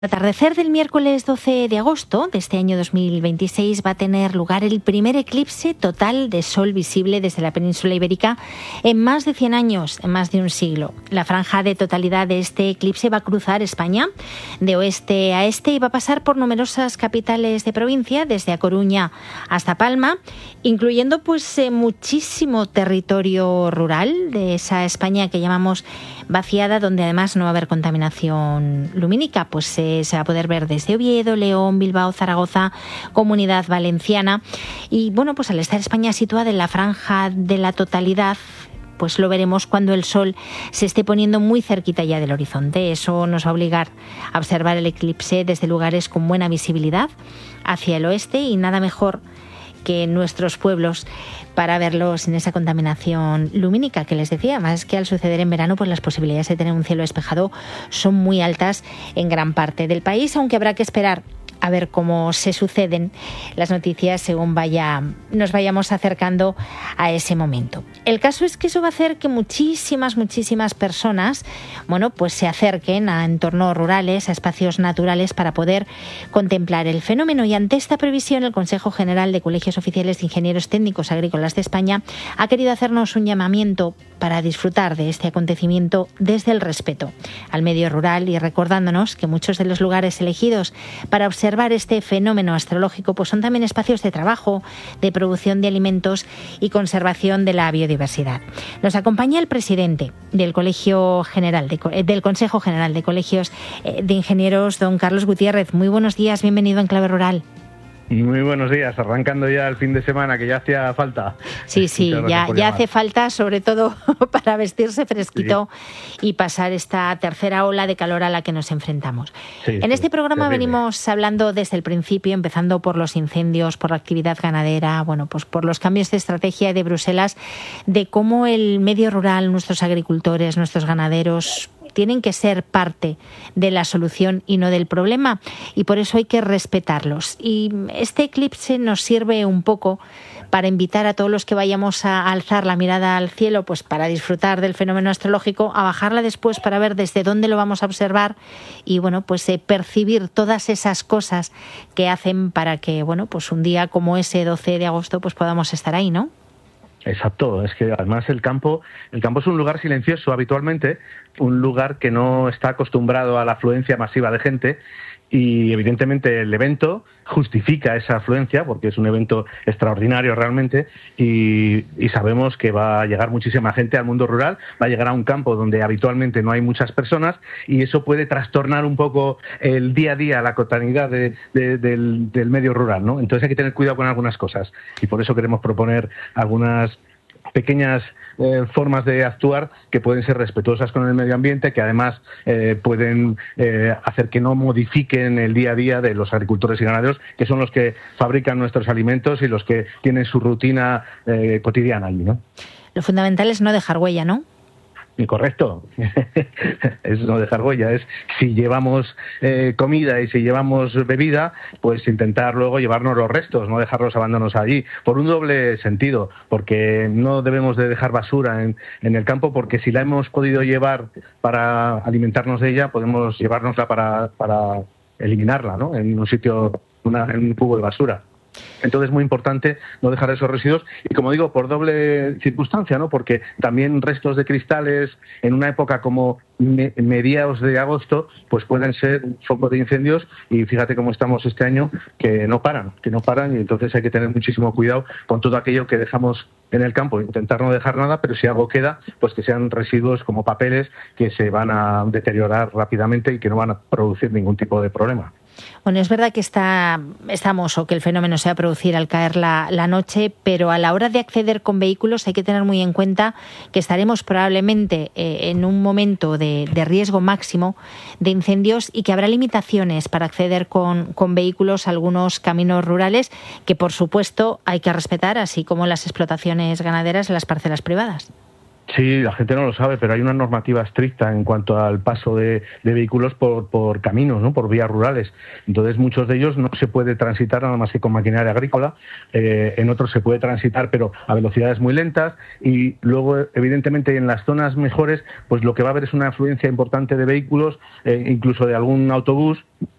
Al atardecer del miércoles 12 de agosto de este año 2026 va a tener lugar el primer eclipse total de sol visible desde la península ibérica en más de 100 años, en más de un siglo. La franja de totalidad de este eclipse va a cruzar España de oeste a este y va a pasar por numerosas capitales de provincia, desde A Coruña hasta Palma, incluyendo muchísimo territorio rural de esa España que llamamos vaciada, donde además no va a haber contaminación lumínica, se va a poder ver desde Oviedo, León, Bilbao, Zaragoza, Comunidad Valenciana. Y al estar España situada en la franja de la totalidad, lo veremos cuando el sol se esté poniendo muy cerquita ya del horizonte. Eso nos va a obligar a observar el eclipse desde lugares con buena visibilidad hacia el oeste, y nada mejor que en nuestros pueblos para verlos sin esa contaminación lumínica que les decía. Más que al suceder en verano, las posibilidades de tener un cielo despejado son muy altas en gran parte del país, aunque habrá que esperar a ver cómo se suceden las noticias según nos vayamos acercando a ese momento. El caso es que eso va a hacer que muchísimas personas se acerquen a entornos rurales, a espacios naturales, para poder contemplar el fenómeno. Y ante esta previsión, el Consejo General de Colegios Oficiales de Ingenieros Técnicos Agrícolas de España ha querido hacernos un llamamiento para disfrutar de este acontecimiento desde el respeto al medio rural, y recordándonos que muchos de los lugares elegidos para observar este fenómeno astrológico son también espacios de trabajo, de producción de alimentos y conservación de la biodiversidad. Nos acompaña el presidente del Consejo General de Colegios de Ingenieros, don Carlos Gutiérrez. Muy buenos días, bienvenido a Enclave Rural. Muy buenos días, arrancando ya el fin de semana, que ya hacía falta. Sí, ya hace falta, sobre todo para vestirse fresquito y pasar esta tercera ola de calor a la que nos enfrentamos. En este programa venimos hablando desde el principio, empezando por los incendios, por la actividad ganadera, por los cambios de estrategia de Bruselas, de cómo el medio rural, nuestros agricultores, nuestros ganaderos, tienen que ser parte de la solución y no del problema, y por eso hay que respetarlos. Y este eclipse nos sirve un poco para invitar a todos los que vayamos a alzar la mirada al cielo, para disfrutar del fenómeno astrológico, a bajarla después para ver desde dónde lo vamos a observar y percibir todas esas cosas que hacen para que un día como ese 12 de agosto podamos estar ahí, ¿no? Exacto, es que además el campo es un lugar silencioso habitualmente, un lugar que no está acostumbrado a la afluencia masiva de gente, y evidentemente el evento justifica esa afluencia porque es un evento extraordinario realmente, y sabemos que va a llegar muchísima gente al mundo rural, va a llegar a un campo donde habitualmente no hay muchas personas, y eso puede trastornar un poco el día a día, la cotidianidad del medio rural, ¿no? Entonces hay que tener cuidado con algunas cosas, y por eso queremos proponer algunas pequeñas formas de actuar que pueden ser respetuosas con el medio ambiente, que además pueden hacer que no modifiquen el día a día de los agricultores y ganaderos, que son los que fabrican nuestros alimentos y los que tienen su rutina cotidiana allí, ¿no? Lo fundamental es no dejar huella, ¿no? Correcto, es no dejar huella, es si llevamos comida y si llevamos bebida, intentar luego llevarnos los restos, no dejarlos abandonados allí, por un doble sentido, porque no debemos de dejar basura en el campo, porque si la hemos podido llevar para alimentarnos de ella, podemos llevárnosla para eliminarla, ¿no? En un sitio, en un cubo de basura. Entonces es muy importante no dejar esos residuos, y como digo, por doble circunstancia, ¿no? Porque también restos de cristales en una época como mediados de agosto pueden ser un foco de incendios, y fíjate cómo estamos este año, que no paran, y entonces hay que tener muchísimo cuidado con todo aquello que dejamos en el campo, intentar no dejar nada, pero si algo queda, que sean residuos como papeles que se van a deteriorar rápidamente y que no van a producir ningún tipo de problema. Bueno, es verdad que estamos o que el fenómeno se va a producir al caer la noche, pero a la hora de acceder con vehículos hay que tener muy en cuenta que estaremos probablemente en un momento de riesgo máximo de incendios, y que habrá limitaciones para acceder con vehículos a algunos caminos rurales que, por supuesto, hay que respetar, así como las explotaciones ganaderas en las parcelas privadas. Sí, la gente no lo sabe, pero hay una normativa estricta en cuanto al paso de vehículos por caminos, ¿no? Por vías rurales. Entonces, muchos de ellos no se puede transitar nada más que con maquinaria agrícola. En otros se puede transitar, pero a velocidades muy lentas. Y luego, evidentemente, en las zonas mejores, pues lo que va a haber es una afluencia importante de vehículos, incluso de algún autobús,